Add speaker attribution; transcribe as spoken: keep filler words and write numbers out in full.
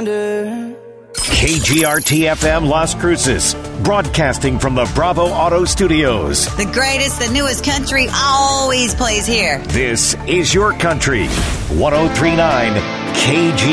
Speaker 1: wonder.
Speaker 2: K G R T F M Las Cruces, broadcasting from the Bravo Auto Studios.
Speaker 3: The greatest, the newest country always plays here.
Speaker 2: This is your country. one oh three point nine K G